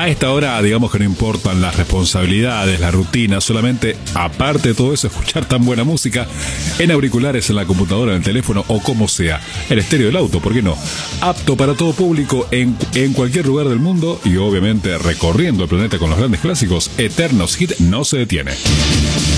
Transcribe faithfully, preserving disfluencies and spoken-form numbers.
A esta hora, digamos que no importan las responsabilidades, la rutina, solamente, aparte de todo eso, escuchar tan buena música en auriculares, en la computadora, en el teléfono o como sea. El estéreo del auto, ¿por qué no? Apto para todo público en, en cualquier lugar del mundo y obviamente recorriendo el planeta con los grandes clásicos. Eternos Hit no se detiene.